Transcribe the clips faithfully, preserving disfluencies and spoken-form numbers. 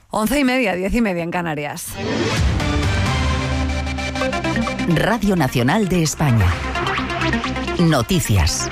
Once y media, diez y media en Canarias. Radio Nacional de España. Noticias.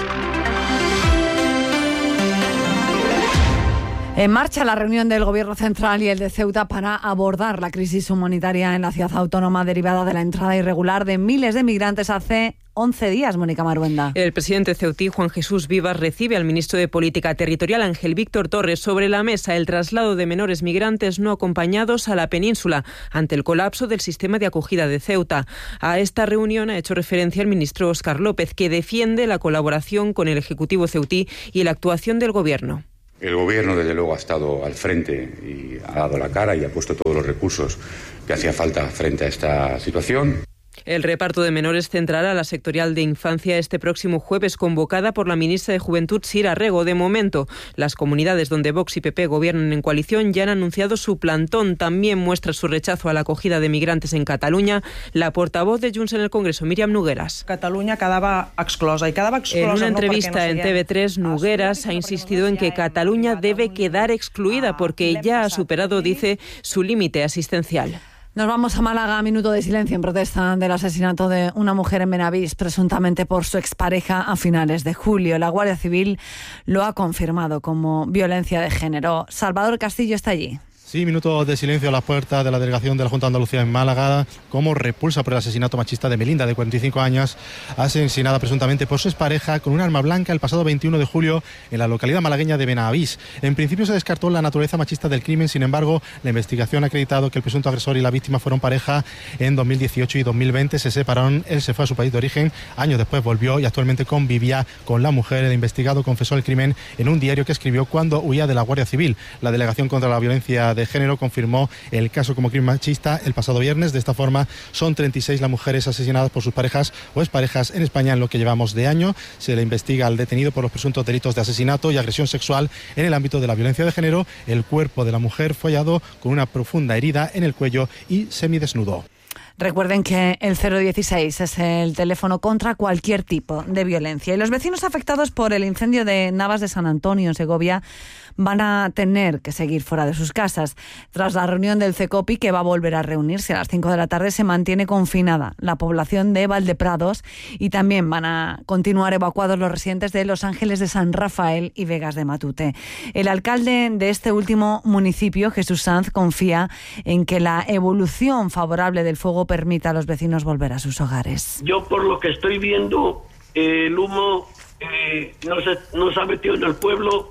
En marcha la reunión del Gobierno Central y el de Ceuta para abordar la crisis humanitaria en la ciudad autónoma derivada de la entrada irregular de miles de migrantes hace once días, Mónica Maruenda. El presidente ceutí, Juan Jesús Vivas, recibe al ministro de Política Territorial, Ángel Víctor Torres. Sobre la mesa, el traslado de menores migrantes no acompañados a la península ante el colapso del sistema de acogida de Ceuta. A esta reunión ha hecho referencia el ministro Óscar López, que defiende la colaboración con el Ejecutivo ceutí y la actuación del Gobierno. El Gobierno, desde luego, ha estado al frente y ha dado la cara y ha puesto todos los recursos que hacía falta frente a esta situación. El reparto de menores centrará la sectorial de infancia este próximo jueves, convocada por la ministra de Juventud, Sira Rego. De momento, las comunidades donde Vox y P P gobiernan en coalición ya han anunciado su plantón. También muestra su rechazo a la acogida de migrantes en Cataluña la portavoz de Junts en el Congreso, Míriam Nogueras. Cataluña quedaba exclosa y quedaba exclosa. En una no entrevista no en T V tres, Nogueras ha insistido en que Cataluña debe quedar excluida porque ya ha superado, dice, su límite asistencial. Nos vamos a Málaga, minuto de silencio en protesta del asesinato de una mujer en Benavís, presuntamente por su expareja a finales de julio. La Guardia Civil lo ha confirmado como violencia de género. Salvador Castillo está allí. Sí, minutos de silencio a las puertas de la delegación de la Junta de Andalucía en Málaga, como repulsa por el asesinato machista de Melinda, de cuarenta y cinco años, asesinada presuntamente por su expareja con un arma blanca el pasado veintiuno de julio en la localidad malagueña de Benavís. En principio se descartó la naturaleza machista del crimen, sin embargo, la investigación ha acreditado que el presunto agresor y la víctima fueron pareja en dos mil dieciocho y dos mil veinte. Se separaron, él se fue a su país de origen, años después volvió y actualmente convivía con la mujer. El investigado confesó el crimen en un diario que escribió cuando huía de la Guardia Civil. La Delegación contra la Violencia de Género confirmó el caso como crimen machista el pasado viernes. De esta forma, son treinta y seis las mujeres asesinadas por sus parejas o exparejas en España en lo que llevamos de año. Se le investiga al detenido por los presuntos delitos de asesinato y agresión sexual en el ámbito de la violencia de género. El cuerpo de la mujer fue hallado con una profunda herida en el cuello y semidesnudo. Recuerden que el cero dieciséis es el teléfono contra cualquier tipo de violencia. Y los vecinos afectados por el incendio de Navas de San Antonio, en Segovia, van a tener que seguir fuera de sus casas. Tras la reunión del CECOPI, que va a volver a reunirse a las cinco de la tarde, se mantiene confinada la población de Valdeprados y también van a continuar evacuados los residentes de Los Ángeles de San Rafael y Vegas de Matute. El alcalde de este último municipio, Jesús Sanz, confía en que la evolución favorable del fuego permita a los vecinos volver a sus hogares. Yo, por lo que estoy viendo, eh, el humo eh, no se, no se ha metido en el pueblo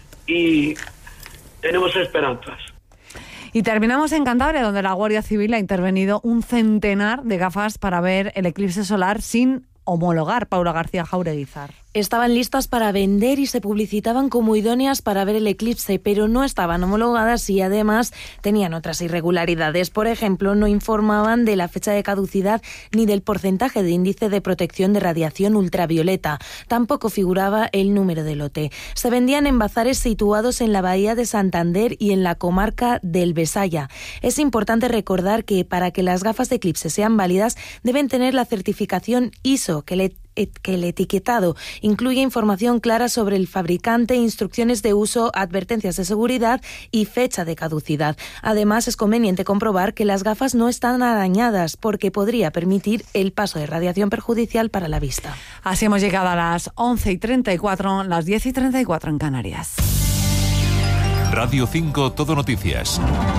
y tenemos esperanzas. Y terminamos en Cantabria, donde la Guardia Civil ha intervenido un centenar de gafas para ver el eclipse solar sin homologar. Paula García Jaureguizar. Estaban listas para vender y se publicitaban como idóneas para ver el eclipse, pero no estaban homologadas y además tenían otras irregularidades. Por ejemplo, no informaban de la fecha de caducidad ni del porcentaje de índice de protección de radiación ultravioleta. Tampoco figuraba el número de lote. Se vendían en bazares situados en la bahía de Santander y en la comarca del Besaya. Es importante recordar que para que las gafas de eclipse sean válidas deben tener la certificación I S O que le que el etiquetado incluye información clara sobre el fabricante, instrucciones de uso, advertencias de seguridad y fecha de caducidad. Además, es conveniente comprobar que las gafas no están arañadas porque podría permitir el paso de radiación perjudicial para la vista. Así hemos llegado a las once y treinta y cuatro, las diez y treinta y cuatro en Canarias. Radio cinco Todo Noticias.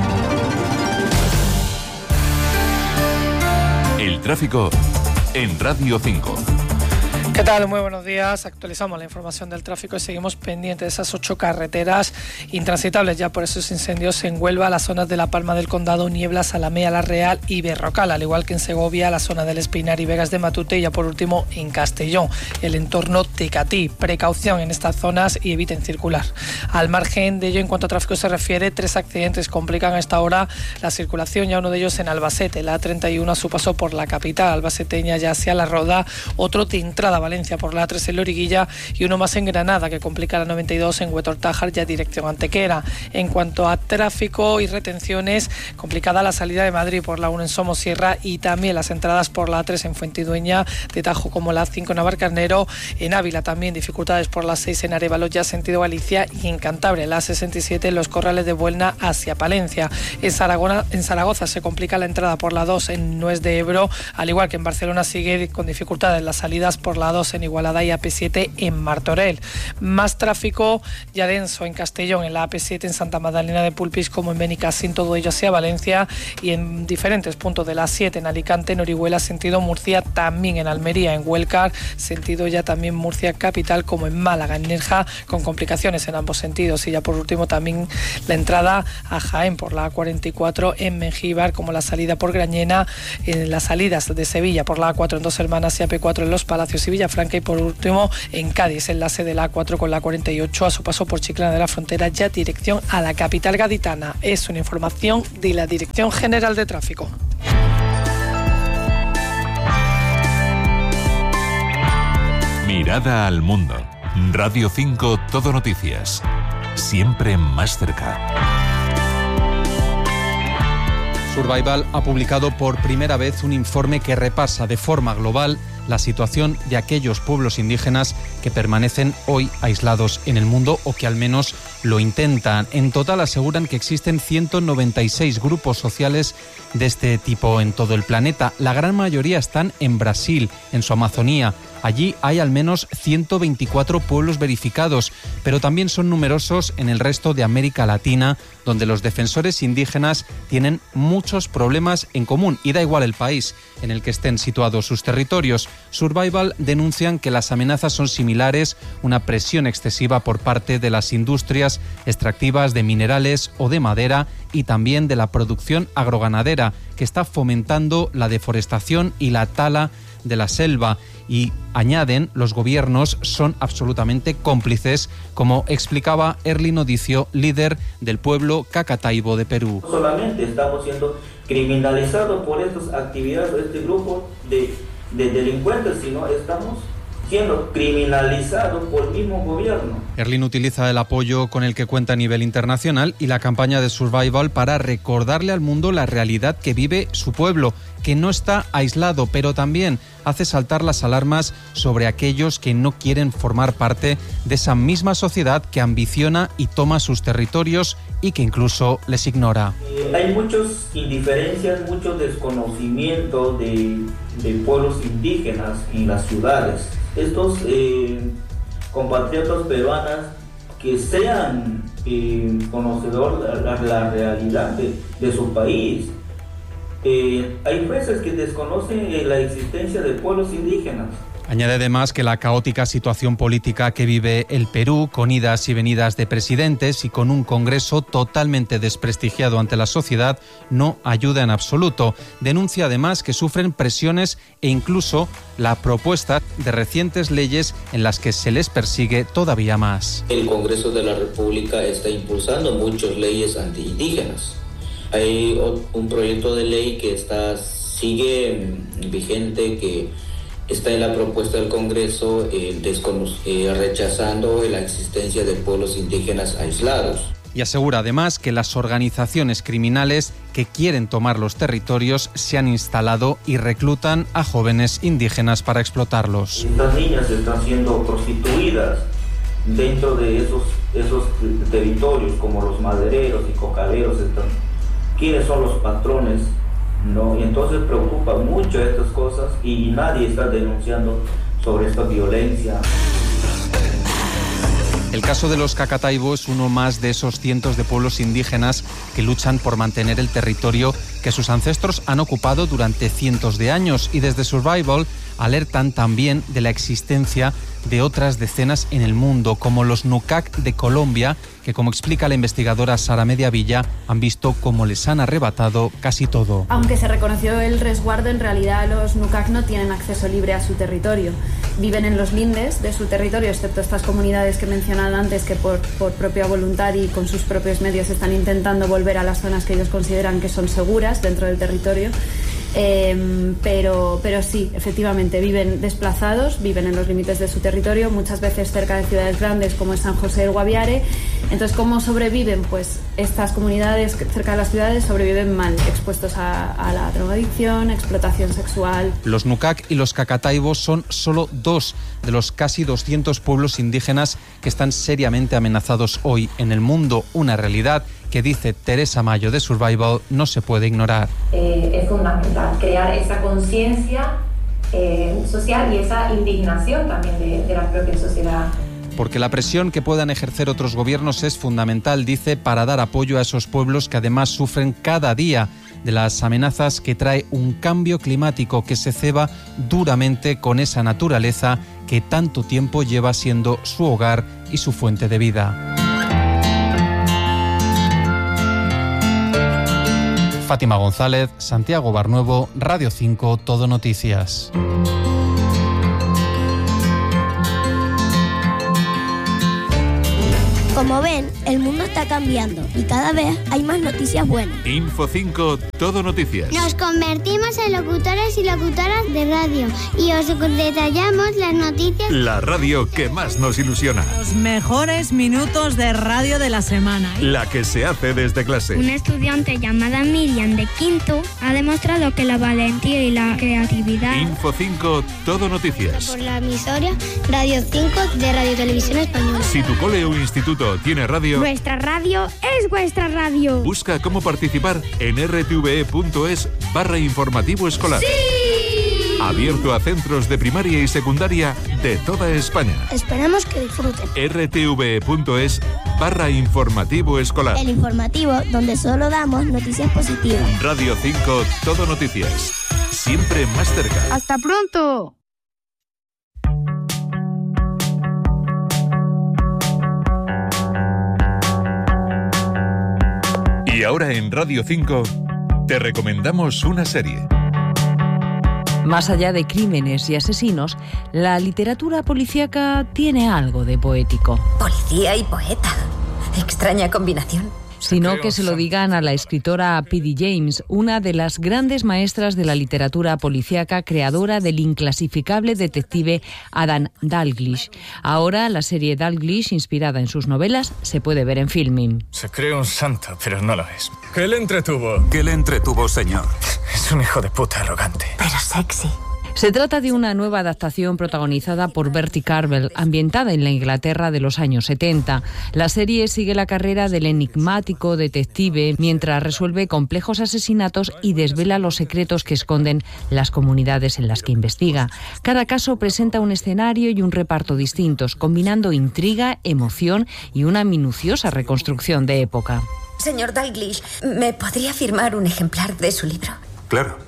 El tráfico en Radio cinco. ¿Qué tal? Muy buenos días. Actualizamos la información del tráfico y seguimos pendientes de esas ocho carreteras intransitables ya por esos incendios en Huelva, las zonas de La Palma del Condado, Niebla, Salamea, La Real y Berrocal, al igual que en Segovia, la zona del Espinar y Vegas de Matute y ya por último en Castellón, el entorno Tecatí. Precaución en estas zonas y eviten circular. Al margen de ello, en cuanto a tráfico se refiere, tres accidentes complican a esta hora la circulación, ya uno de ellos en Albacete, la A treinta y uno a su paso por la capital albaceteña ya hacia La Roda, otro de entrada a Valencia por la A tres en Loriguilla y uno más en Granada, que complica la noventa y dos en Huetor-Tájar, ya dirección Antequera. En cuanto a tráfico y retenciones, complicada la salida de Madrid por la uno en Somosierra y también las entradas por la A tres en Fuentidueña de Tajo, como la A cinco en Navarcarnero. En Ávila también dificultades por la seis en Arévalo, ya sentido Galicia, y en Cantabria la A sesenta y siete en los Corrales de Buelna hacia Palencia. En Zaragoza, en Zaragoza se complica la entrada por la dos en Nuez de Ebro, al igual que en Barcelona sigue con dificultades las salidas por la dos en Igualada y A P siete en Martorell. Más tráfico ya denso en Castellón, en la A P siete en Santa Magdalena de Pulpis como en Benicassim, todo ello hacia Valencia, y en diferentes puntos de la A siete en Alicante, en Orihuela sentido Murcia, también en Almería, en Huelcar sentido ya también Murcia capital, como en Málaga, en Nerja, con complicaciones en ambos sentidos. Y ya por último también la entrada a Jaén por la A cuarenta y cuatro en Mengíbar, como la salida por Grañena, en las salidas de Sevilla por la A cuatro en Dos Hermanas y A P cuatro en Los Palacios y Villafranca, y por último en Cádiz, enlace de la A cuatro con la cuarenta y ocho a su paso por Chiclana de la Frontera, ya dirección a la capital gaditana. Es una información de la Dirección General de Tráfico. Mirada al mundo. Radio cinco Todo Noticias. Siempre más cerca. Survival ha publicado por primera vez un informe que repasa de forma global la situación de aquellos pueblos indígenas que permanecen hoy aislados en el mundo, o que al menos lo intentan. En total aseguran que existen ciento noventa y seis grupos sociales de este tipo en todo el planeta. La gran mayoría están en Brasil, en su Amazonía. Allí hay al menos ciento veinticuatro pueblos verificados, pero también son numerosos en el resto de América Latina, donde los defensores indígenas tienen muchos problemas en común, y da igual el país en el que estén situados sus territorios. Survival denuncian que las amenazas son similares, una presión excesiva por parte de las industrias extractivas de minerales o de madera, y también de la producción agroganadera, que está fomentando la deforestación y la tala de la selva. Y añaden, los gobiernos son absolutamente cómplices, como explicaba Erlin Odicio, líder del pueblo Cacataibo de Perú. No solamente estamos siendo criminalizados por estas actividades, este grupo de, de delincuentes, sino estamos siendo criminalizado por el mismo gobierno. Erlin utiliza el apoyo con el que cuenta a nivel internacional y la campaña de Survival para recordarle al mundo la realidad que vive su pueblo, que no está aislado, pero también hace saltar las alarmas sobre aquellos que no quieren formar parte de esa misma sociedad que ambiciona y toma sus territorios y que incluso les ignora. Eh, hay muchas indiferencias, mucho desconocimiento de, de pueblos indígenas en las ciudades. Estos eh, compatriotas peruanas que sean eh, conocedores de la, la realidad de, de su país. Eh, hay veces que desconocen eh, la existencia de pueblos indígenas. Añade además que la caótica situación política que vive el Perú, con idas y venidas de presidentes y con un Congreso totalmente desprestigiado ante la sociedad, no ayuda en absoluto. Denuncia además que sufren presiones e incluso la propuesta de recientes leyes en las que se les persigue todavía más. El Congreso de la República está impulsando muchas leyes antiindígenas. Hay un proyecto de ley que está sigue vigente, que está en la propuesta del Congreso, eh, descono- eh, rechazando la existencia de pueblos indígenas aislados. Y asegura además que las organizaciones criminales que quieren tomar los territorios se han instalado y reclutan a jóvenes indígenas para explotarlos. Estas niñas están siendo prostituidas dentro de esos, esos territorios, como los madereros y cocaleros. Están, ¿quiénes son los patrones? ¿No? Y entonces preocupa mucho estas cosas y nadie está denunciando sobre esta violencia. El caso de los Cacataibo es uno más de esos cientos de pueblos indígenas que luchan por mantener el territorio que sus ancestros han ocupado durante cientos de años, y desde Survival alertan también de la existencia de otras decenas en el mundo, como los Nucac de Colombia, que, como explica la investigadora Sara Mediavilla, han visto cómo les han arrebatado casi todo. Aunque se reconoció el resguardo, en realidad los Nucac no tienen acceso libre a su territorio. Viven en los lindes de su territorio, excepto estas comunidades que he mencionado antes, que por, por propia voluntad y con sus propios medios están intentando volver a las zonas que ellos consideran que son seguras dentro del territorio. Eh, pero, pero sí, efectivamente, viven desplazados, viven en los límites de su territorio, muchas veces cerca de ciudades grandes como es San José del Guaviare. Entonces, ¿cómo sobreviven? Pues estas comunidades cerca de las ciudades sobreviven mal, expuestos a, a la drogadicción, explotación sexual. Los Nukak y los Cacataibos son solo dos de los casi doscientos pueblos indígenas que están seriamente amenazados hoy en el mundo, una realidad que, dice Teresa Mayo de Survival, no se puede ignorar. Eh, es fundamental crear esa conciencia eh, social y esa indignación también de, de la propia sociedad. Porque la presión que puedan ejercer otros gobiernos es fundamental, dice, para dar apoyo a esos pueblos que además sufren cada día de las amenazas que trae un cambio climático que se ceba duramente con esa naturaleza que tanto tiempo lleva siendo su hogar y su fuente de vida. Fátima González, Santiago Barnuevo, Radio cinco, Todo Noticias. Como ven, el mundo está cambiando y cada vez hay más noticias buenas. Info cinco, Todo Noticias. Nos convertimos en locutores y locutoras de radio y os detallamos las noticias. La radio que más nos ilusiona. Los mejores minutos de radio de la semana. La que se hace desde clase. Una estudiante llamada Miriam de quinto ha demostrado que la valentía y la creatividad. Info cinco, Todo Noticias. Por la emisora Radio cinco de Radio Televisión Española. Si tu cole o instituto tiene radio, nuestra radio es vuestra radio. Busca cómo participar en r t v e punto es barra informativo escolar. ¡Sí! Abierto a centros de primaria y secundaria de toda España. Esperamos que disfruten. r t v e punto es barra informativo escolar. El informativo donde solo damos noticias positivas. Radio cinco, Todo Noticias. Siempre más cerca. ¡Hasta pronto! Y ahora en Radio cinco te recomendamos una serie. Más allá de crímenes y asesinos, la literatura policíaca tiene algo de poético. Policía y poeta. Extraña combinación. Sino que se lo digan a la escritora P D James, una de las grandes maestras de la literatura policíaca, creadora del inclasificable detective Adam Dalglish. Ahora la serie Dalglish, inspirada en sus novelas, se puede ver en Filmin. Se cree un santo, pero no lo es. ¿Qué le entretuvo? ¿Qué le entretuvo, señor? Es un hijo de puta arrogante. Pero sexy. Se trata de una nueva adaptación protagonizada por Bertie Carvel, ambientada en la Inglaterra de los años setenta. La serie sigue la carrera del enigmático detective mientras resuelve complejos asesinatos y desvela los secretos que esconden las comunidades en las que investiga. Cada caso presenta un escenario y un reparto distintos, combinando intriga, emoción y una minuciosa reconstrucción de época. Señor Dalglish, ¿me podría firmar un ejemplar de su libro? Claro.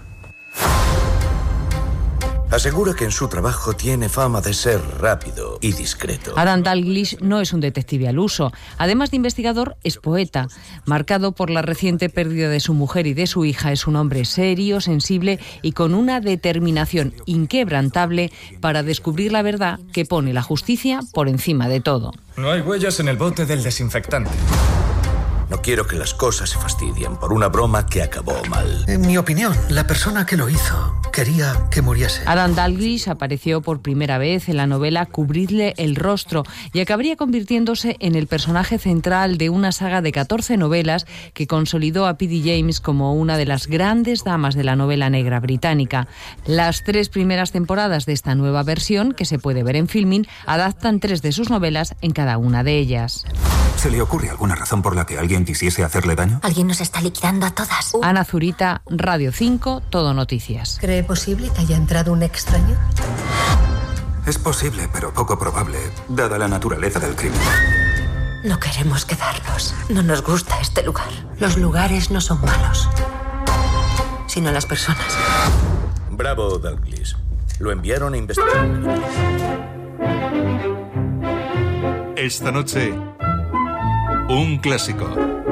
Asegura que en su trabajo tiene fama de ser rápido y discreto. Adam Dalglish no es un detective al uso. Además de investigador, es poeta. Marcado por la reciente pérdida de su mujer y de su hija, es un hombre serio, sensible y con una determinación inquebrantable para descubrir la verdad que pone la justicia por encima de todo. No hay huellas en el bote del desinfectante. No quiero que las cosas se fastidien por una broma que acabó mal. En mi opinión, la persona que lo hizo quería que muriese. Adam Dalglish apareció por primera vez en la novela Cubridle el rostro y acabaría convirtiéndose en el personaje central de una saga de catorce novelas que consolidó a P D James como una de las grandes damas de la novela negra británica. Las tres primeras temporadas de esta nueva versión, que se puede ver en Filmin, adaptan tres de sus novelas en cada una de ellas. ¿Se le ocurre alguna razón por la que alguien quisiese hacerle daño? Alguien nos está liquidando a todas. Uh. Ana Zurita, Radio cinco, Todo Noticias. ¿Cree posible que haya entrado un extraño? Es posible, pero poco probable, dada la naturaleza del crimen. No queremos quedarnos. No nos gusta este lugar. Los lugares no son malos, sino las personas. Bravo, Dalglish. Lo enviaron a investigar. Esta noche, un clásico.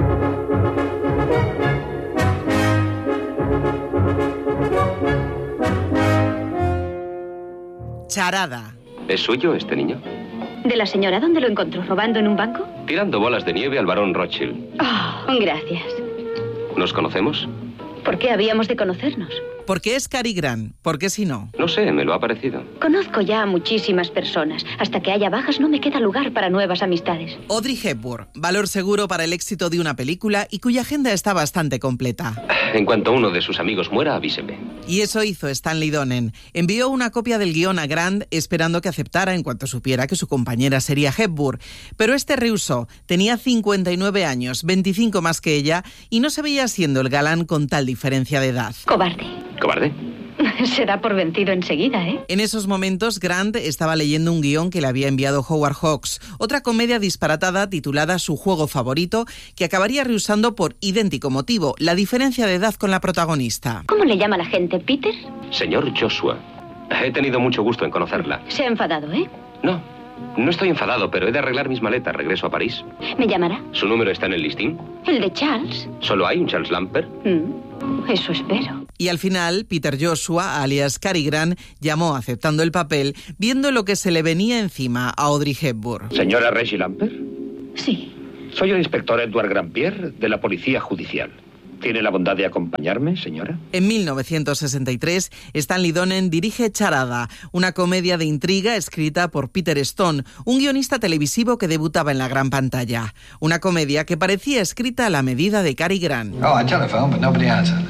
Charada. ¿Es suyo este niño? ¿De la señora dónde lo encontró? ¿Robando en un banco? Tirando bolas de nieve al barón Rothschild. Oh, gracias. ¿Nos conocemos? ¿Por qué habíamos de conocernos? Porque es Cary Grant, ¿por qué si no? No sé, me lo ha parecido. Conozco ya a muchísimas personas. Hasta que haya bajas no me queda lugar para nuevas amistades. Audrey Hepburn, valor seguro para el éxito de una película y cuya agenda está bastante completa. En cuanto uno de sus amigos muera, avíseme. Y eso hizo Stanley Donen. Envió una copia del guión a Grant esperando que aceptara en cuanto supiera que su compañera sería Hepburn. Pero este rehusó. Tenía cincuenta y nueve años, veinticinco más que ella, y no se veía siendo el galán con tal diferencia de edad. Cobarde. ¿Cobarde? Se da por vencido enseguida, ¿eh? En esos momentos, Grant estaba leyendo un guión que le había enviado Howard Hawks, otra comedia disparatada titulada Su juego favorito, que acabaría rehusando por idéntico motivo, la diferencia de edad con la protagonista. ¿Cómo le llama la gente, Peter? Señor Joshua. He tenido mucho gusto en conocerla. Se ha enfadado, ¿eh? No, no estoy enfadado, pero he de arreglar mis maletas. Regreso a París. ¿Me llamará? ¿Su número está en el listín? ¿El de Charles? ¿Solo hay un Charles Lamper? Mm, eso espero. Y al final, Peter Joshua, alias Cary Grant, llamó aceptando el papel, viendo lo que se le venía encima a Audrey Hepburn. ¿Señora Reggie Lamper? Sí. Soy el inspector Edward Grandpierre, de la Policía Judicial. ¿Tiene la bondad de acompañarme, señora? En mil novecientos sesenta y tres, Stanley Donen dirige Charada, una comedia de intriga escrita por Peter Stone, un guionista televisivo que debutaba en la gran pantalla. Una comedia que parecía escrita a la medida de Cary Grant. Oh, I telephoned, but nobody answered.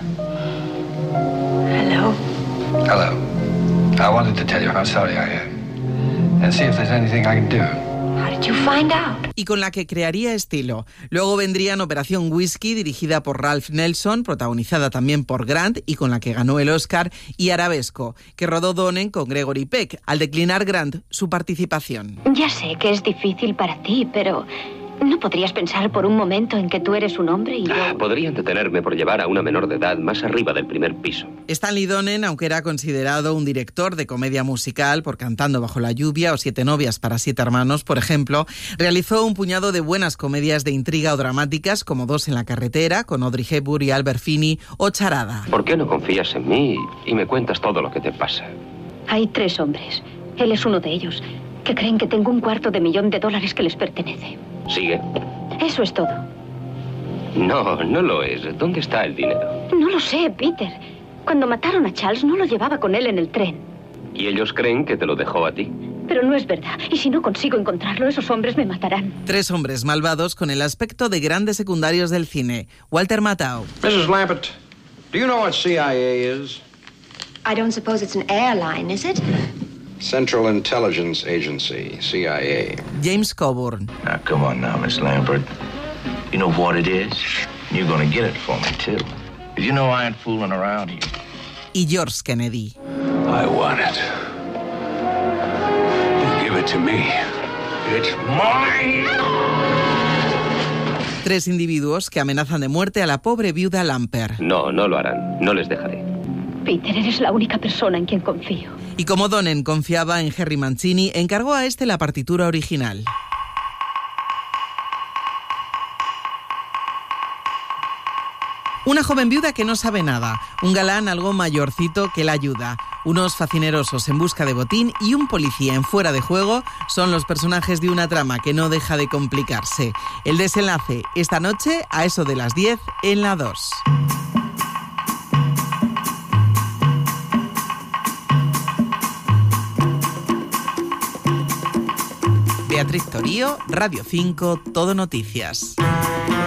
Hello. Hello. I wanted to tell you how sorry I am. And see if there's anything I can do. How did you find out? Y con la que crearía estilo. Luego vendrían Operación Whisky, dirigida por Ralph Nelson, protagonizada también por Grant y con la que ganó el Oscar, y Arabesco, que rodó Donen con Gregory Peck, al declinar Grant su participación. Ya sé que es difícil para ti, pero ¿no podrías pensar por un momento en que tú eres un hombre y yo...? Ah, podrían detenerme por llevar a una menor de edad más arriba del primer piso. Stanley Donen, aunque era considerado un director de comedia musical por Cantando bajo la lluvia o Siete novias para siete hermanos, por ejemplo, realizó un puñado de buenas comedias de intriga o dramáticas como Dos en la carretera, con Audrey Hepburn y Albert Finney, o Charada. ¿Por qué no confías en mí y me cuentas todo lo que te pasa? Hay tres hombres. Él es uno de ellos, que creen que tengo un cuarto de millón de dólares que les pertenece. ¿Sigue? Eso es todo. No, no lo es. ¿Dónde está el dinero? No lo sé, Peter. Cuando mataron a Charles no lo llevaba con él en el tren. ¿Y ellos creen que te lo dejó a ti? Pero no es verdad. Y si no consigo encontrarlo, esos hombres me matarán. Tres hombres malvados con el aspecto de grandes secundarios del cine. Walter Matthau. missus Lambert, do you know what C I A is? I don't suppose it's an airline, is it? Central Intelligence Agency, C I A. James Coburn. Now, come on now, Miss Lambert. You know what it is? You're gonna get it for me, too. You know I ain't fooling around here. Y George Kennedy. I want it. You give it to me. It's mine. Tres individuos que amenazan de muerte a la pobre viuda Lamper. No, no lo harán. No les dejaré. Peter, eres la única persona en quien confío. Y como Donen confiaba en Henry Mancini, encargó a este la partitura original. Una joven viuda que no sabe nada, un galán algo mayorcito que la ayuda, unos facinerosos en busca de botín y un policía en fuera de juego son los personajes de una trama que no deja de complicarse. El desenlace, esta noche, a eso de las diez, en la dos. Beatriz Torío, Radio cinco, Todo Noticias.